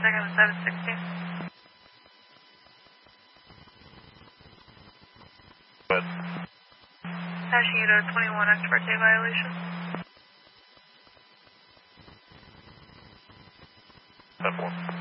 second to 716. Good. Hashing you to a 21 ex parte violation. 10-4.